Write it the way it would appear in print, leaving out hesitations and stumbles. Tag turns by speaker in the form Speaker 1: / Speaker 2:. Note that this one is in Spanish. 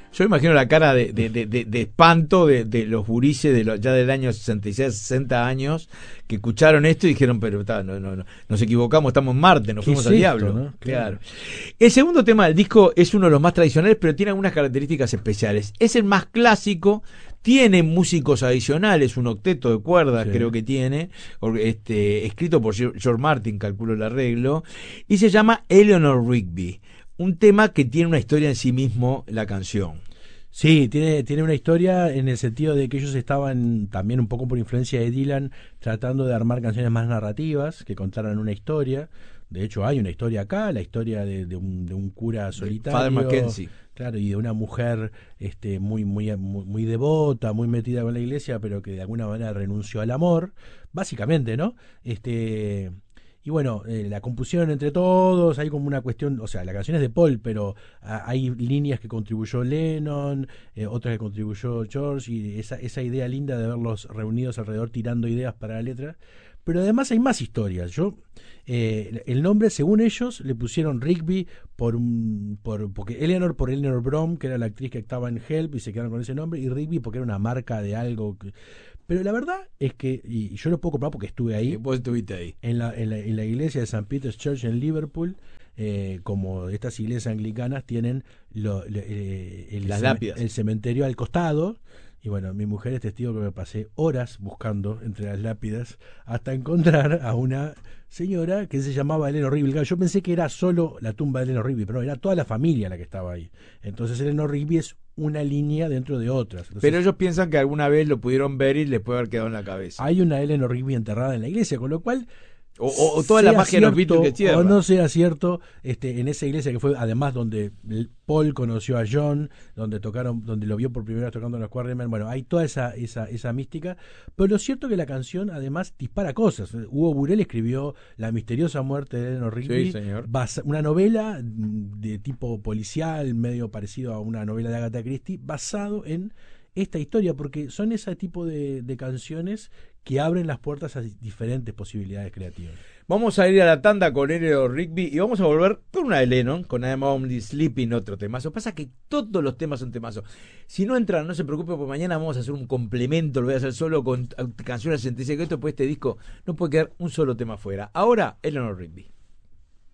Speaker 1: Yo imagino la cara de espanto de los gurises ya del año 66, 60 años, que escucharon esto y dijeron, pero no, nos equivocamos, estamos en Marte, nos fuimos al diablo. ¿No? Claro. El segundo tema del disco es uno de los más tradicionales, pero tiene algunas características especiales. Es el más clásico, tiene músicos adicionales, un octeto de cuerdas creo que tiene, escrito por George Martin, calculo el arreglo, y se llama Eleanor Rigby. Un tema que tiene una historia en sí mismo, la canción.
Speaker 2: Sí, tiene una historia en el sentido de que ellos estaban, también un poco por influencia de Dylan, tratando de armar canciones más narrativas, que contaran una historia. De hecho, hay una historia acá, la historia de un cura solitario.
Speaker 1: Father Mackenzie.
Speaker 2: Claro, y de una mujer muy devota, muy metida con la iglesia, pero que de alguna manera renunció al amor, básicamente, ¿no? Y bueno, la compusieron entre todos, hay como una cuestión, o sea, la canción es de Paul, pero hay líneas que contribuyó Lennon, otras que contribuyó George, y esa idea linda de verlos reunidos alrededor tirando ideas para la letra. Pero además hay más historias. El nombre, según ellos, le pusieron Rigby porque Eleanor por Eleanor Brom, que era la actriz que actuaba en Help, y se quedaron con ese nombre, y Rigby porque era una marca de algo. Pero la verdad es que, y yo lo puedo comprobar porque estuve ahí.
Speaker 1: Vos estuviste ahí.
Speaker 2: En la iglesia de St. Peter's Church en Liverpool, como estas iglesias anglicanas tienen
Speaker 1: las lápidas,
Speaker 2: el cementerio al costado. Y bueno, mi mujer es testigo que me pasé horas buscando entre las lápidas hasta encontrar a una señora que se llamaba Eleanor Rigby. Yo pensé que era solo la tumba de Eleanor Rigby, pero no, era toda la familia la que estaba ahí. Entonces Eleanor Rigby es una línea dentro de otras. Entonces,
Speaker 1: pero ellos piensan que alguna vez lo pudieron ver y les puede haber quedado en la cabeza.
Speaker 2: Hay una Eleanor Rigby enterrada en la iglesia, con lo cual...
Speaker 1: O toda la magia de los Beatles que cierra.
Speaker 2: O no sea cierto, en esa iglesia que fue además donde Paul conoció a John, donde lo vio por primera vez tocando en los Quarrymen. Bueno, hay toda esa mística, pero lo cierto es que la canción además dispara cosas. Hugo Burel escribió La misteriosa muerte de Eleanor Rigby,
Speaker 1: sí, señor.
Speaker 2: Una novela de tipo policial, medio parecido a una novela de Agatha Christie, basado en esta historia, porque son ese tipo de canciones que abren las puertas a diferentes posibilidades creativas.
Speaker 1: Vamos a ir a la tanda con Eleanor Rigby y vamos a volver con una de Lennon, con I'm Only Sleeping, otro temazo. Pasa que todos los temas son temazos. Si no entran, no se preocupe, porque mañana vamos a hacer un complemento, lo voy a hacer solo con canciones 66, que esto, pues este disco no puede quedar un solo tema fuera. Ahora, Eleanor Rigby.